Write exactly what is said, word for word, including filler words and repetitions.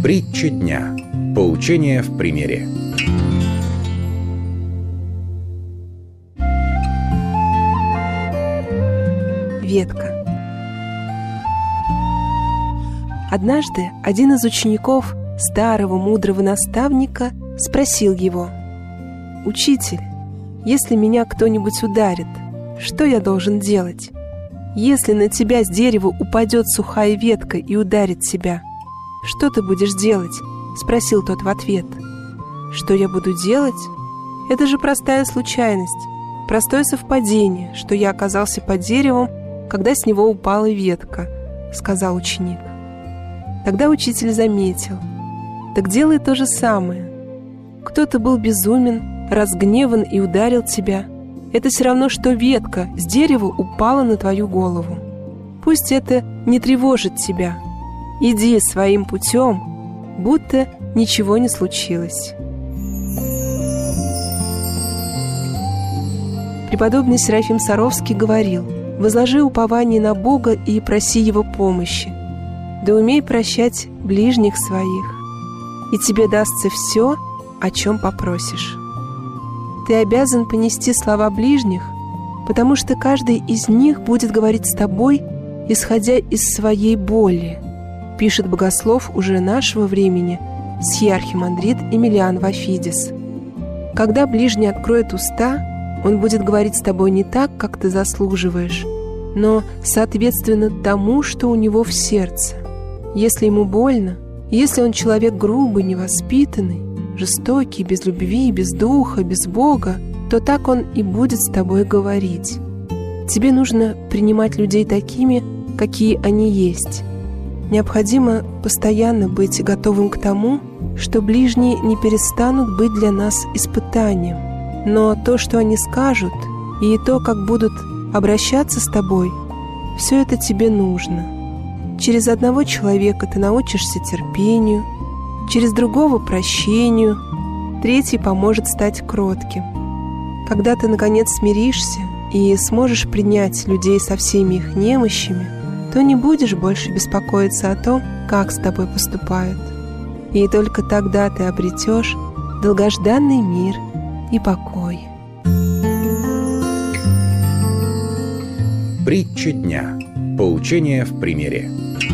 Притча дня. Поучение в примере. Ветка. Однажды один из учеников старого мудрого наставника спросил его: «Учитель, если меня кто-нибудь ударит, что я должен делать? Если на тебя с дерева упадет сухая ветка и ударит тебя, что ты будешь делать?» — спросил тот в ответ. «Что я буду делать? Это же простая случайность, простое совпадение, что я оказался под деревом, когда с него упала ветка», — сказал ученик. Тогда учитель заметил: «Так делай то же самое. Кто-то был безумен, разгневан и ударил тебя. Это все равно, что ветка с дерева упала на твою голову. Пусть это не тревожит тебя. Иди своим путем, будто ничего не случилось». Преподобный Серафим Саровский говорил: «Возложи упование на Бога и проси Его помощи. Да умей прощать ближних своих, и тебе дастся все, о чем попросишь». Ты обязан понести слова ближних, потому что каждый из них будет говорить с тобой, исходя из своей боли, пишет богослов уже нашего времени схиархимандрит Емельян Вафидис. Когда ближний откроет уста, он будет говорить с тобой не так, как ты заслуживаешь, но соответственно тому, что у него в сердце. Если ему больно, если он человек грубый, невоспитанный, жестокий, без любви, без духа, без Бога, то так он и будет с тобой говорить. Тебе нужно принимать людей такими, какие они есть. Необходимо постоянно быть готовым к тому, что ближние не перестанут быть для нас испытанием. Но то, что они скажут, и то, как будут обращаться с тобой, все это тебе нужно. Через одного человека ты научишься терпению, через другого — прощению, третий поможет стать кротким. Когда ты, наконец, смиришься и сможешь принять людей со всеми их немощами, то не будешь больше беспокоиться о том, как с тобой поступают. И только тогда ты обретешь долгожданный мир и покой. Притча дня. Поучение в примере.